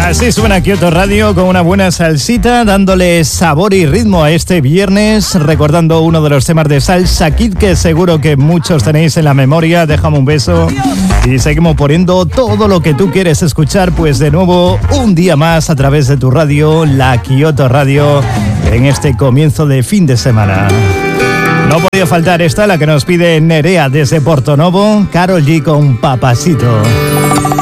Así suena Kyoto Radio con una buena salsita, dándole sabor y ritmo a este viernes, recordando uno de los temas de Salsa Kid que seguro que muchos tenéis en la memoria. Déjame un beso y seguimos poniendo todo lo que tú quieres escuchar, pues de nuevo un día más a través de tu radio, la Kyoto Radio, en este comienzo de fin de semana. No podía faltar esta, la que nos pide Nerea desde Portonovo, Karol G con Papacito.